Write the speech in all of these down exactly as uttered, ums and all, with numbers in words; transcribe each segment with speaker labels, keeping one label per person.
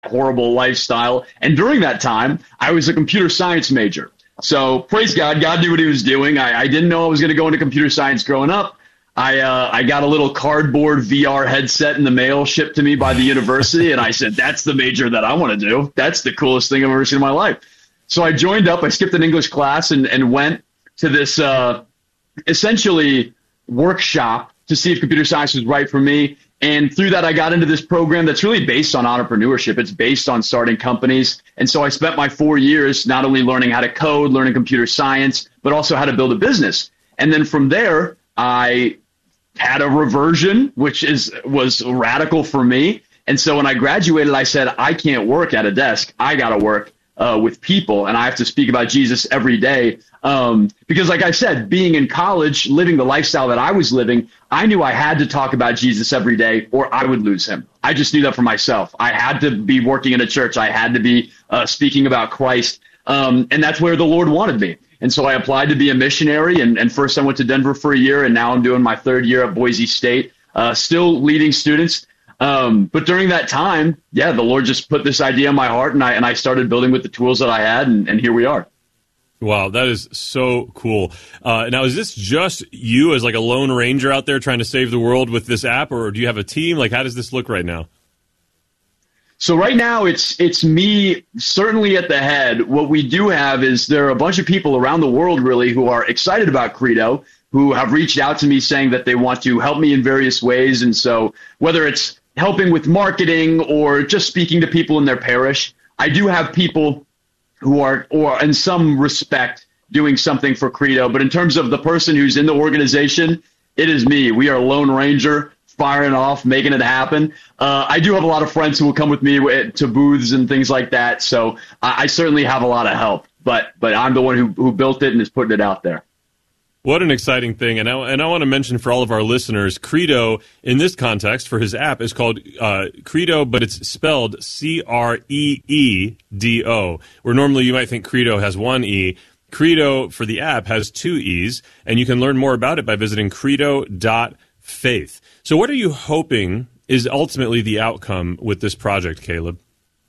Speaker 1: horrible lifestyle. And during that time, I was a computer science major. So praise God, God knew what he was doing. I, I didn't know I was going to go into computer science growing up. I uh, I got a little cardboard V R headset in the mail shipped to me by the university, and I said, that's the major that I want to do. That's the coolest thing I've ever seen in my life. So I joined up. I skipped an English class and, and went to this uh, essentially workshop to see if computer science was right for me. And through that, I got into this program that's really based on entrepreneurship. It's based on starting companies. And so I spent my four years not only learning how to code, learning computer science, but also how to build a business. And then from there, I had a reversion, which is was radical for me. And so when I graduated, I said, I can't work at a desk. I got to work uh, with people, and I have to speak about Jesus every day. Um, because like I said, being in college, living the lifestyle that I was living, I knew I had to talk about Jesus every day or I would lose him. I just knew that for myself. I had to be working in a church. I had to be uh, speaking about Christ. Um, and that's where the Lord wanted me. And so I applied to be a missionary. And, and first I went to Denver for a year, and now I'm doing my third year at Boise State, uh, still leading students. Um, but during that time, yeah, the Lord just put this idea in my heart, and I and I started building with the tools that I had, and, and here we are.
Speaker 2: Wow, that is so cool. Uh, now, is this just you as like a lone ranger out there trying to save the world with this app, or do you have a team? Like, how does this look right now?
Speaker 1: So right now, it's it's me certainly at the head. What we do have is there are a bunch of people around the world really who are excited about Credo, who have reached out to me saying that they want to help me in various ways. And so whether it's helping with marketing or just speaking to people in their parish, I do have people who are, or in some respect, doing something for Credo. But in terms of the person who's in the organization, it is me. We are Lone Ranger, firing off, making it happen. Uh, I do have a lot of friends who will come with me to booths and things like that. So I, I certainly have a lot of help. But but I'm the one who, who built it and is putting it out there.
Speaker 2: What an exciting thing. And I, and I want to mention for all of our listeners, Credo, in this context, for his app, is called uh, Credo, but it's spelled C R E E D O, where normally you might think Credo has one E. Credo, for the app, has two E's, and you can learn more about it by visiting credo dot faith. So what are you hoping is ultimately the outcome with this project, Caleb?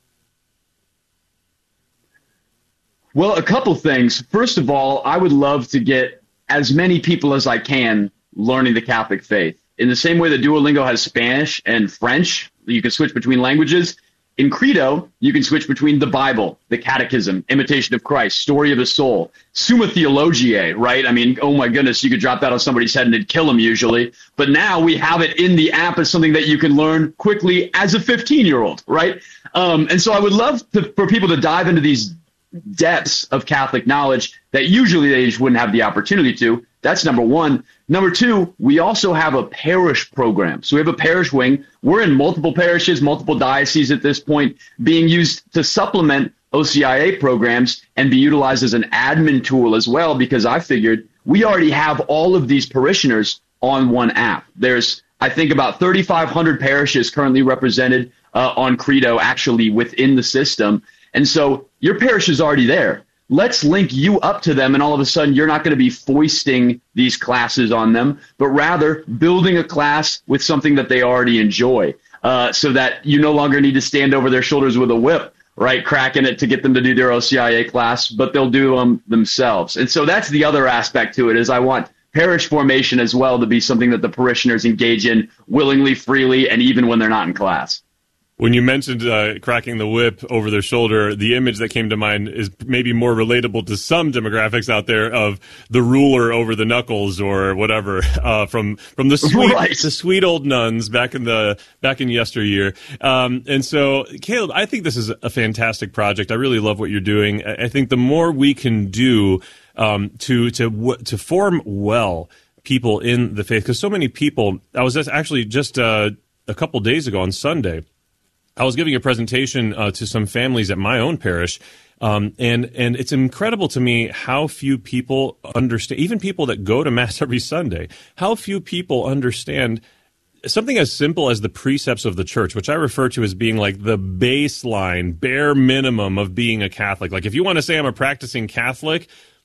Speaker 1: Well, a couple things. First of all, I would love to get as many people as I can learning the Catholic faith. In the same way that Duolingo has Spanish and French, you can switch between languages. In Credo, you can switch between the Bible, the Catechism, Imitation of Christ, Story of the Soul, Summa Theologiae, right? I mean, oh my goodness, you could drop that on somebody's head and it'd kill them usually. But now we have it in the app as something that you can learn quickly as a fifteen-year-old, right? Um, and so I would love to, for people to dive into these depths of Catholic knowledge that usually they just wouldn't have the opportunity to. That's number one. Number two, we also have a parish program. So we have a parish wing. We're in multiple parishes, multiple dioceses at this point, being used to supplement O C I A programs and be utilized as an admin tool as well, because I figured we already have all of these parishioners on one app. There's, I think, about thirty-five hundred parishes currently represented uh, on Credo actually within the system. And so your parish is already there. Let's link you up to them, and all of a sudden you're not going to be foisting these classes on them, but rather building a class with something that they already enjoy, uh, so that you no longer need to stand over their shoulders with a whip, right, cracking it to get them to do their O C I A class, but they'll do them themselves. And so that's the other aspect to it, is I want parish formation as well to be something that the parishioners engage in willingly, freely, and even when they're not in class.
Speaker 2: When you mentioned uh, cracking the whip over their shoulder, the image that came to mind is maybe more relatable to some demographics out there of the ruler over the knuckles or whatever uh, from from the sweet
Speaker 1: right.
Speaker 2: the sweet old nuns back in the back in yesteryear. Um, and so, Caleb, I think this is a fantastic project. I really love what you're doing. I think the more we can do um, to to to form well people in the faith, because so many people. I was just actually just uh, a couple days ago on Sunday, I was giving a presentation uh, to some families at my own parish, um, and and it's incredible to me how few people understand, even people that go to Mass every Sunday, how few people understand something as simple as the precepts of the church, which I refer to as being like the baseline, bare minimum of being a Catholic. Like if you want to say I'm a practicing Catholic,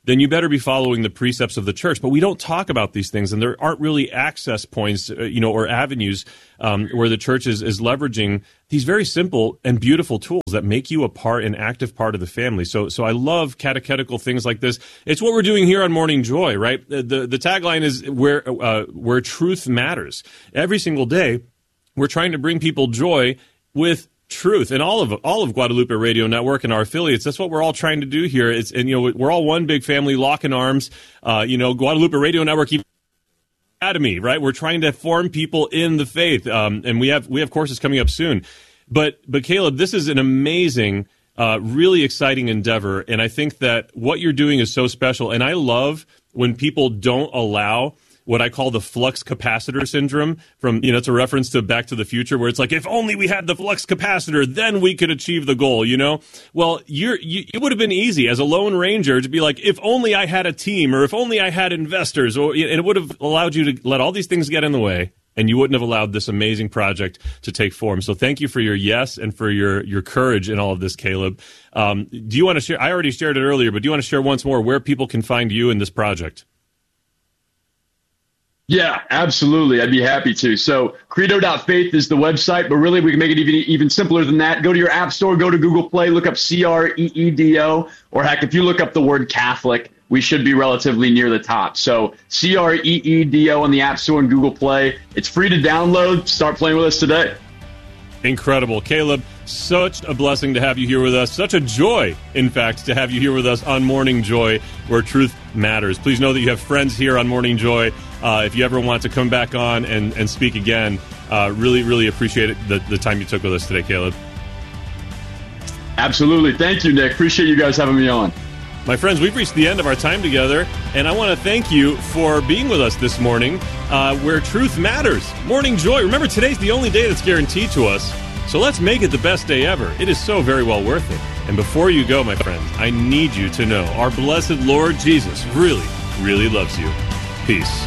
Speaker 2: then you better be following the precepts of the church. But we don't talk about these things, and there aren't really access points, uh, you know, or avenues um, where the church is, is leveraging these very simple and beautiful tools that make you a part, an active part of the family. So, so I love catechetical things like this. It's what we're doing here on Morning Joy, right? The the, the tagline is where uh, where truth matters. Every single day, we're trying to bring people joy with truth, and all of all of Guadalupe Radio Network and our affiliates. That's what we're all trying to do here. It's and you know we're all one big family, locking arms. Uh, you know, Guadalupe Radio Network Academy, right? We're trying to form people in the faith, um, and we have we have courses coming up soon. But but Caleb, this is an amazing, uh, really exciting endeavor, and I think that what you're doing is so special. And I love when people don't allow what I call the flux capacitor syndrome from, you know, it's a reference to Back to the Future, where it's like, if only we had the flux capacitor, then we could achieve the goal, you know? Well, you're, you, it would have been easy as a lone ranger to be like, if only I had a team, or if only I had investors, or and it would have allowed you to let all these things get in the way, and you wouldn't have allowed this amazing project to take form. So thank you for your yes and for your, your courage in all of this, Caleb. Um, do you want to share, I already shared it earlier, but do you want to share once more where people can find you in this project?
Speaker 1: Yeah, absolutely. I'd be happy to. So credo dot faith is the website, but really we can make it even even simpler than that. Go to your app store, go to Google Play, look up C R E E D O, or heck, if you look up the word Catholic, we should be relatively near the top. So C R E E D O on the App Store and Google Play. It's free to download. Start playing with us today.
Speaker 2: Incredible. Caleb, such a blessing to have you here with us. Such a joy, in fact, to have you here with us on Morning Joy, where truth matters. Please know that you have friends here on Morning Joy. Uh, if you ever want to come back on and, and speak again, uh, really, really appreciate it, the, the time you took with us today, Caleb.
Speaker 1: Absolutely. Thank you, Nick. Appreciate you guys having me on.
Speaker 2: My friends, we've reached the end of our time together, and I want to thank you for being with us this morning, uh, where truth matters. Morning Joy. Remember, today's the only day that's guaranteed to us, so let's make it the best day ever. It is so very well worth it. And before you go, my friends, I need you to know our blessed Lord Jesus really, really loves you. Peace.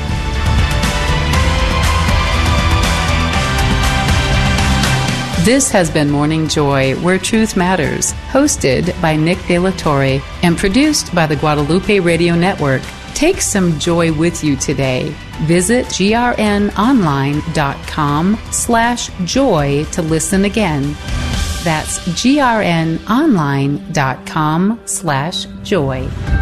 Speaker 3: This has been Morning Joy, where truth matters, hosted by Nick De La Torre and produced by the Guadalupe Radio Network. Take some joy with you today. Visit grnonline.com slash joy to listen again. That's grnonline.com slash joy.